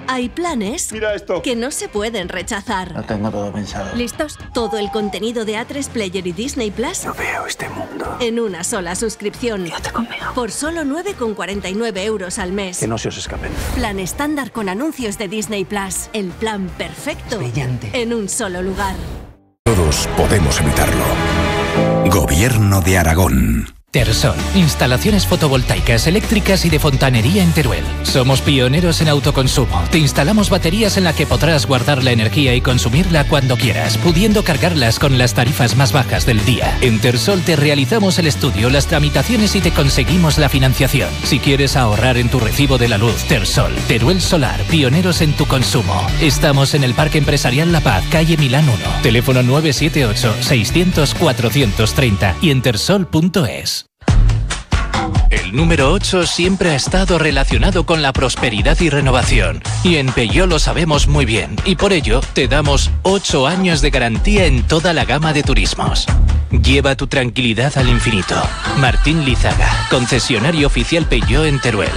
Hay planes Mira esto. que no se pueden rechazar. Lo tengo todo pensado. ¿Listos? Todo el contenido de A3 Player y Disney Plus No veo este mundo. en una sola suscripción. Quédate conmigo. Por solo 9,49 euros al mes. Que no se os escapen. Plan estándar con anuncios de Disney Plus. El plan perfecto. Brillante. En un solo lugar. Todos podemos evitarlo. Gobierno de Aragón. Tersol, instalaciones fotovoltaicas, eléctricas y de fontanería en Teruel. Somos pioneros en autoconsumo. Te instalamos baterías en las que podrás guardar la energía y consumirla cuando quieras, pudiendo cargarlas con las tarifas más bajas del día. En Tersol te realizamos el estudio, las tramitaciones y te conseguimos la financiación. Si quieres ahorrar en tu recibo de la luz, Tersol. Teruel Solar, pioneros en tu consumo. Estamos en el Parque Empresarial La Paz, calle Milán 1. Teléfono 978-600-430 y en tersol.es. El número 8 siempre ha estado relacionado con la prosperidad y renovación. Y en Peugeot lo sabemos muy bien. Y por ello, te damos 8 años de garantía en toda la gama de turismos. Lleva tu tranquilidad al infinito. Martín Lizaga, concesionario oficial Peugeot en Teruel.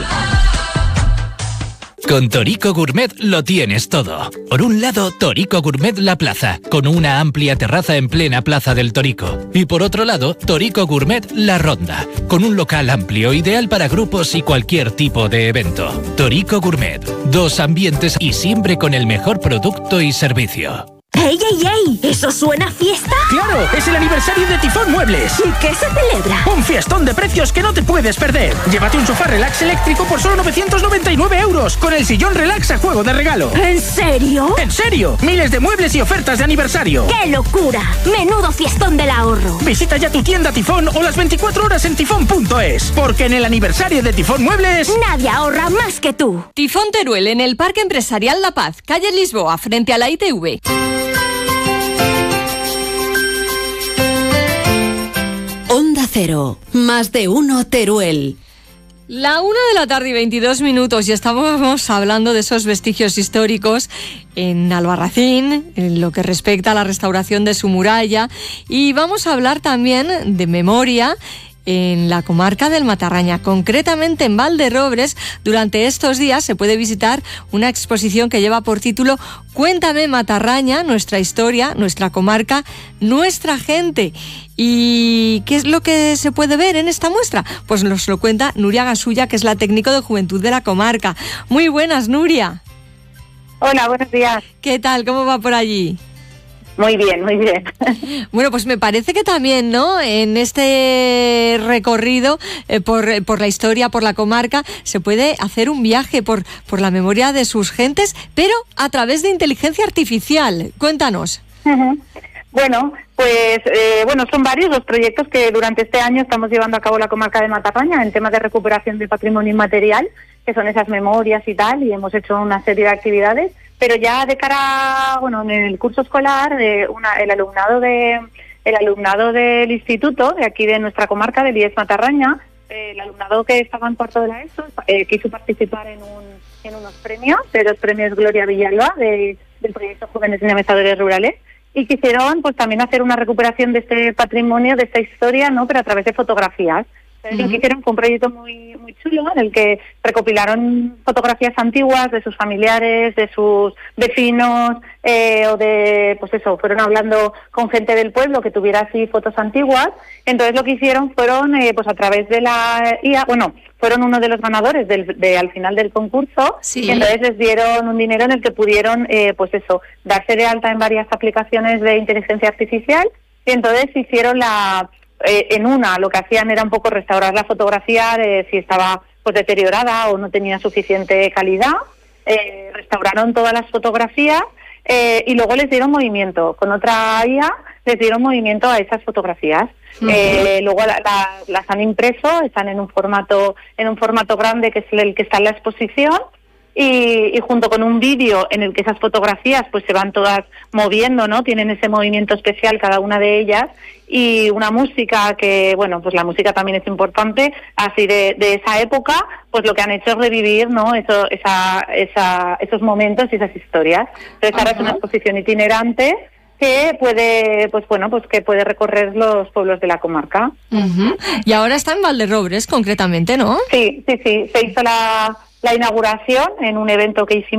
Con Torico Gourmet lo tienes todo. Por un lado, Torico Gourmet La Plaza, con una amplia terraza en plena Plaza del Torico. Y por otro lado, Torico Gourmet La Ronda, con un local amplio, ideal para grupos y cualquier tipo de evento. Torico Gourmet, 2 ambientes y siempre con el mejor producto y servicio. ¡Ey, ey, ey! ¿Eso suena a fiesta? ¡Claro! ¡Es el aniversario de Tifón Muebles! ¿Y qué se celebra? ¡Un fiestón de precios que no te puedes perder! Llévate un sofá relax eléctrico por solo 999 euros, con el sillón relax a juego de regalo. ¿En serio? ¡En serio! Miles de muebles y ofertas de aniversario. ¡Qué locura! ¡Menudo fiestón del ahorro! Visita ya tu tienda Tifón o las 24 horas en tifón.es, porque en el aniversario de Tifón Muebles... Nadie ahorra más que tú. Tifón Teruel, en el Parque Empresarial La Paz, calle Lisboa, frente a la ITV. Onda Cero. Más de uno Teruel. La 1:22 y estamos hablando de esos vestigios históricos en Albarracín, en lo que respecta a la restauración de su muralla, y vamos a hablar también de memoria en la comarca del Matarraña, concretamente en Valderrobres. Durante estos días se puede visitar una exposición que lleva por título Cuéntame Matarraña, nuestra historia, nuestra comarca, nuestra gente. ¿Y qué es lo que se puede ver en esta muestra? Pues nos lo cuenta Nuria Gasulla, que es la técnico de Juventud de la comarca. Muy buenas, Nuria. Hola, buenos días. ¿Qué tal? ¿Cómo va por allí? Muy bien, muy bien. Bueno, pues me parece que también, ¿no?, en este recorrido por la historia, por la comarca, se puede hacer un viaje por la memoria de sus gentes, pero a través de inteligencia artificial. Cuéntanos. Bueno, pues son varios los proyectos que durante este año estamos llevando a cabo la comarca de Matarraña en temas de recuperación del patrimonio inmaterial, que son esas memorias y tal, y hemos hecho una serie de actividades. Pero ya de cara, en el curso escolar, el alumnado del instituto de aquí de nuestra comarca, de IES Matarraña, el alumnado que estaba en cuarto de la ESO, quiso participar en unos premios, de los premios Gloria Villalba, del proyecto Jóvenes Dinamizadores Rurales, y quisieron pues también hacer una recuperación de este patrimonio, de esta historia, ¿no?, pero a través de fotografías. Lo que hicieron fue un proyecto muy muy chulo, en el que recopilaron fotografías antiguas de sus familiares, de sus vecinos, fueron hablando con gente del pueblo que tuviera así fotos antiguas. Entonces lo que hicieron fueron, a través de la IA, fueron uno de los ganadores al final del concurso, sí. Y entonces les dieron un dinero en el que pudieron, darse de alta en varias aplicaciones de inteligencia artificial, y entonces hicieron lo que hacían era un poco restaurar la fotografía de si estaba pues deteriorada o no tenía suficiente calidad. Restauraron todas las fotografías y luego les dieron movimiento. Con otra IA les dieron movimiento a esas fotografías. Luego las han impreso, están en un formato grande, que es el que está en la exposición. Y junto con un vídeo en el que esas fotografías pues se van todas moviendo, ¿no? Tienen ese movimiento especial cada una de ellas, y una música que, pues la música también es importante, así de esa época, pues lo que han hecho es revivir, ¿no?, esos momentos y esas historias. Entonces ahora es una exposición itinerante que puede, que puede recorrer los pueblos de la comarca. Y ahora está en Valderrobres, concretamente, ¿no? Sí. Se hizo la inauguración en un evento que hicimos